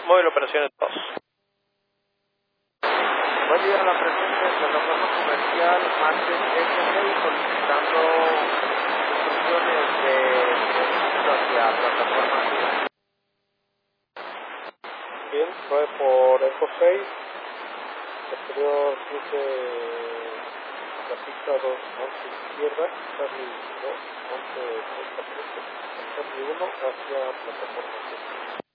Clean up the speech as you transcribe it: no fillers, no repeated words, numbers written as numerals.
Móvil Operaciones 2. Buen día, la presente plataforma comercial Market S6 solicitando instrucciones de servicio hacia plataforma 10. Bien, 9 por Eco 6. Posterior cruce la pista 211 izquierda, Charlie 2, 11 30 Charlie 1 hacia plataforma 10.